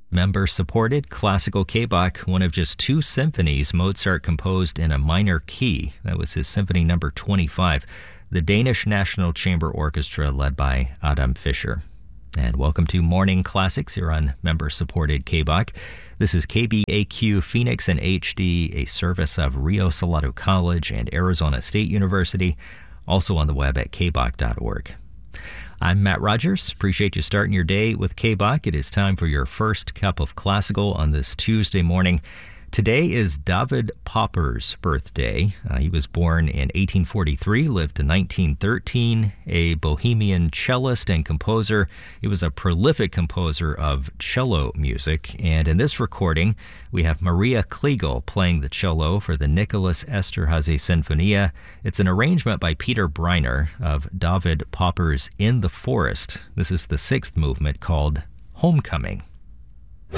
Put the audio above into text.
Member-supported classical K-Bach, one of just two symphonies Mozart composed in a minor key. That was his Symphony Number 25, the Danish National Chamber Orchestra led by Adam Fischer. And welcome to Morning Classics here on member-supported K-Bach. This is KBAQ Phoenix and HD, a service of Rio Salado College and Arizona State University, also on the web at kbach.org. I'm Matt Rogers. Appreciate you starting your day with K-Bach. It is time for your first cup of classical on this Tuesday morning. Today is David Popper's birthday. He was born in 1843, lived to 1913, a Bohemian cellist and composer. He was a prolific composer of cello music, and in this recording, we have Maria Kliegel playing the cello for the Nicholas Esterhazy Sinfonia. It's an arrangement by Peter Breiner of David Popper's In the Forest. This is the sixth movement called Homecoming.